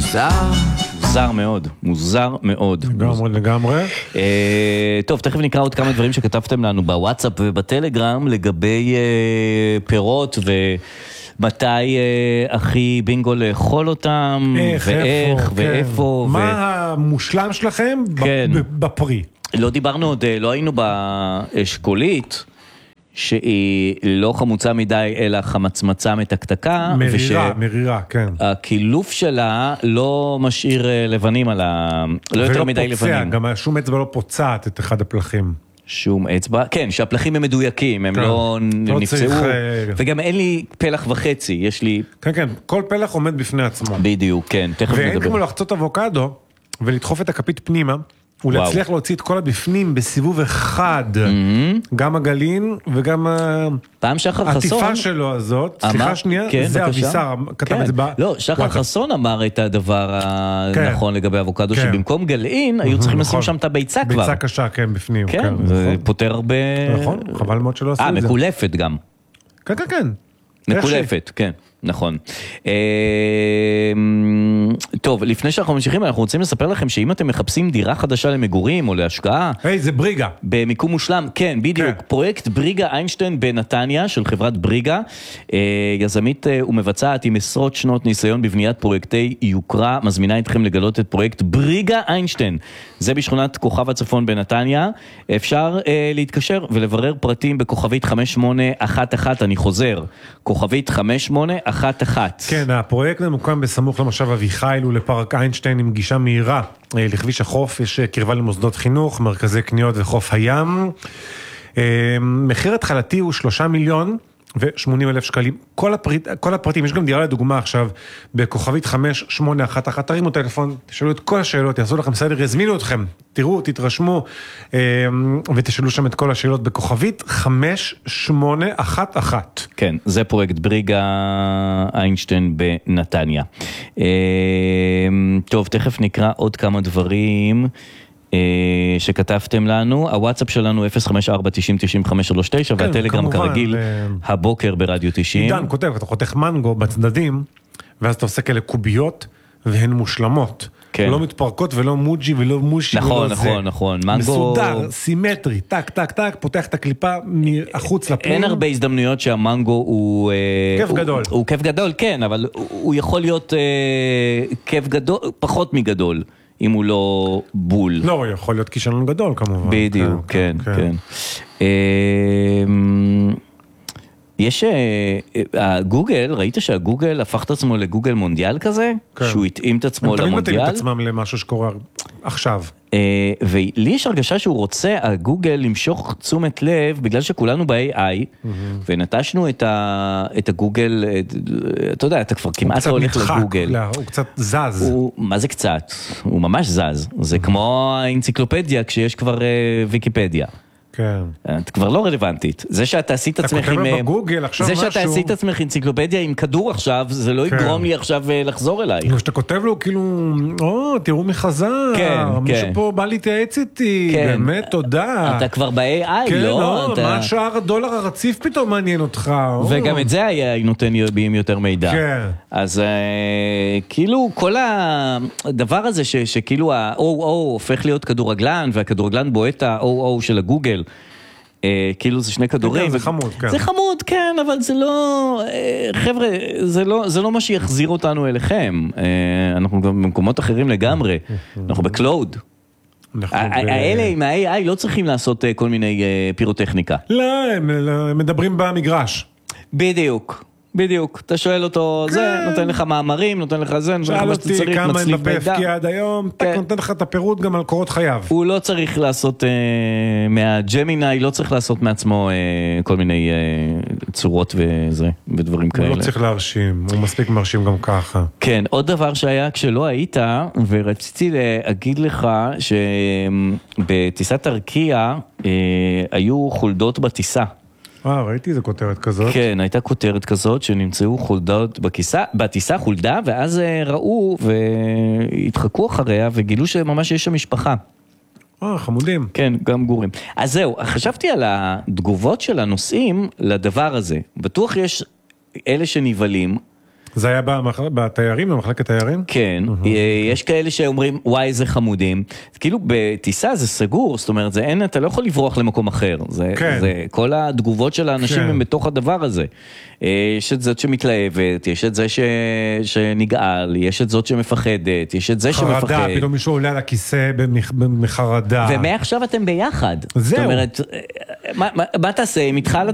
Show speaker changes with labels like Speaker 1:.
Speaker 1: מוזר מאוד, מוזר מאוד.
Speaker 2: לגמרי.
Speaker 1: טוב, תכף נקרא עוד כמה דברים שכתבתם לנו בוואטסאפ ובטלגרם לגבי פירות ומתי הכי בינגו לאכול אותם, ואיך ואיפה.
Speaker 2: מה המושלם שלכם בפרי?
Speaker 1: לא דיברנו עוד, לא היינו באשכולית, שהיא לא חמוצה מדי, אלא חמצמצה מתקתקה.
Speaker 2: מרירה, כן.
Speaker 1: הקילוף שלה לא משאיר לבנים על לא יותר מדי לבנים.
Speaker 2: גם שום אצבע לא פוצעת את אחד הפלחים.
Speaker 1: שום אצבע, כן, שהפלחים הם מדויקים, הם לא נפצעו, וגם אין לי פלח וחצי, יש לי...
Speaker 2: כן, כן, כל פלח עומד בפני עצמו.
Speaker 1: בדיוק, כן, תכף נדבר.
Speaker 2: ואין כמו לחצות אבוקדו, ולדחוף את הכפית פנימה, ולהצליח להוציא את כל הבפנים בסיבוב אחד, גם הגלין וגם העטיפה שלו הזאת, סליחה שנייה, זה אבישר, כתב את זה בה.
Speaker 1: לא, שחר חסון אמר את הדבר הנכון לגבי אבוקדו, שבמקום גלין היו צריכים לשים שם את הביצה כבר.
Speaker 2: ביצה קשה, כן, בפנים.
Speaker 1: כן, זה פותר הרבה...
Speaker 2: נכון, חבל מאוד שלא עשו את זה.
Speaker 1: מקולפת גם.
Speaker 2: כן, כן, כן.
Speaker 1: מקולפת, כן. נכון. טוב, לפני שאנחנו ממשיכים, אנחנו רוצים לספר לכם שאם אתם מחפשים דירה חדשה למגורים או להשקעה...
Speaker 2: זה בריגה.
Speaker 1: במיקום מושלם, כן, בדיוק. פרויקט בריגה איינשטיין בנתניה, של חברת בריגה, יזמית ומבצעת עם עשרות שנות ניסיון בבניית פרויקטי יוקרה, מזמינה אתכם לגלות את פרויקט בריגה איינשטיין. זה בשכונת כוכב הצפון בנתניה. אפשר להתקשר ולברר פרטים בכוכבית 5811, אני חוזר, כוכבית 5811.
Speaker 2: כן, הפרויקט ממוקם בסמוך למושב אביחיל ולפארק איינשטיין עם גישה מהירה לכביש החוף, יש קרבה למוסדות חינוך, מרכזי קניות וחוף הים. מחיר התחלתי הוא 3,080,000 שקלים. כל הפרטים, יש גם דירה לדוגמה עכשיו, בכוכבית 5811, תרימו טלפון, תשאלו את כל השאלות, יעשו לכם סדר, יזמינו אתכם, תראו, תתרשמו, ותשאלו שם את כל השאלות בכוכבית 5811.
Speaker 1: כן, זה פרויקט בריגה איינשטיין בנתניה. טוב, תכף נקרא עוד כמה דברים שכתבתם לנו. הוואטסאפ שלנו 054-90-9539, והטלגרם כרגיל הבוקר ברדיו 90.
Speaker 2: עידן כותב, אתה חותך מנגו בצדדים, ואז אתה עושה כאלה קוביות, והן מושלמות. לא מתפרקות ולא מוג'י ולא מושי.
Speaker 1: נכון, נכון, נכון.
Speaker 2: מסודר, סימטרי, טק, טק, טק, פותח את הקליפה מחוץ לפנים.
Speaker 1: אין הרבה הזדמנויות שהמנגו הוא...
Speaker 2: כיף גדול.
Speaker 1: הוא כיף גדול, כן, אבל הוא יכול להיות כיף גדול, פחות מגדול. אם הוא לא בול.
Speaker 2: לא, הוא יכול להיות כישלון גדול כמובן.
Speaker 1: בדיוק, כן, כן. יש, הגוגל, ראית שהגוגל הפך את עצמו לגוגל מונדיאל כזה? שהוא התאים את עצמו למונדיאל?
Speaker 2: הם תמיד מתאים את עצמם למשהו שקורה עכשיו.
Speaker 1: ולי יש הרגשה שהוא רוצה, הגוגל, למשוך תשומת לב, בגלל שכולנו ב-AI, ונטשנו את הגוגל, אתה יודע, אתה כבר כמעט לא הולך לגוגל.
Speaker 2: הוא קצת זז.
Speaker 1: מה זה קצת? הוא ממש זז. זה כמו האנציקלופדיה, כשיש כבר ויקיפדיה.
Speaker 2: כן.
Speaker 1: את כבר לא רלוונטית. זה שאתה עשית עצמך עם... זה שאתה עשית עצמך אנציקלופדיה עם כדור עכשיו, זה לא יגרום לי עכשיו לחזור אליי.
Speaker 2: כשאתה כותב לו כאילו, תראו מי חזר, מישהו פה בא להתייעץ איתי, באמת תודה.
Speaker 1: אתה כבר ב-AI, לא?
Speaker 2: מה שער הדולר הרציף פתאום מעניין אותך.
Speaker 1: וגם את זה היה נותן בים יותר מידע. אז כאילו כל הדבר הזה שכאילו ה-OO הופך להיות כדורגלן, והכדורגלן בועט ה-OO של הגוגל, כאילו זה שני כדורים.
Speaker 2: זה חמוד, כן.
Speaker 1: זה חמוד, כן, אבל זה לא, חבר'ה, זה לא מה שיחזיר אותנו אליכם. אנחנו גם במקומות אחרים לגמרי. אנחנו בקלאוד. האלה עם ה-AI לא צריכים לעשות כל מיני פירוטכניקה.
Speaker 2: לא, הם מדברים במגרש.
Speaker 1: בדיוק. בדיוק, אתה שואל אותו, זה, נותן לך מאמרים, נותן לך זה, נותן לך מה שאתה צריך,
Speaker 2: כמה אין בפפקי עד היום, נותן לך את הפירוט גם על קורות חייו.
Speaker 1: הוא לא צריך לעשות, מהג'מיני, לא צריך לעשות מעצמו כל מיני צורות וזה, ודברים כאלה.
Speaker 2: הוא לא צריך להרשים, הוא מספיק מרשים גם ככה.
Speaker 1: כן, עוד דבר שהיה כשלא היית, ורציתי להגיד לך שבטיסת ארקיע היו חולדות בטיסה.
Speaker 2: ראיתי איזה כותרת כזאת.
Speaker 1: כן, הייתה כותרת כזאת שנמצאו חולדות בטיסה חולדה, ואז ראו והתחקו אחריה וגילו שממש יש שם משפחה.
Speaker 2: חמודים.
Speaker 1: כן, גם גורים. אז זהו, חשבתי על התגובות של הנוסעים לדבר הזה. בטוח יש אלה שנבלים.
Speaker 2: זה היה בתיירים, במחלקת תיירים?
Speaker 1: כן, יש כאלה שאומרים, וואי, זה חמודים. כאילו, בטיסה זה סגור, זאת אומרת, אתה לא יכול לברוח למקום אחר. כל התגובות של האנשים הם בתוך הדבר הזה. יש את זאת שמתלהבת, יש את זה שנגעל, יש את זאת שמפחדת, יש את זה שמפחד.
Speaker 2: חרדה, פתאום מישהו עולה על הכיסא בחרדה.
Speaker 1: ומעכשיו אתם ביחד.
Speaker 2: זהו.
Speaker 1: זאת אומרת, מה תעשה? מתחל